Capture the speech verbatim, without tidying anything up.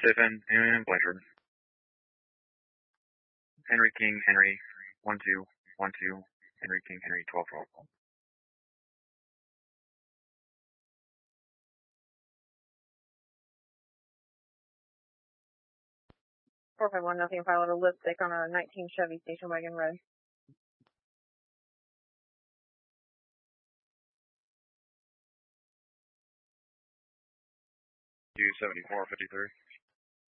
Tiffin and Blanchard. Henry King, Henry, one two, one two, Henry King, Henry, twelve twelve. four five one, nothing, pilot a lipstick on a nineteen Chevy station wagon red. two seventy-four fifty-three.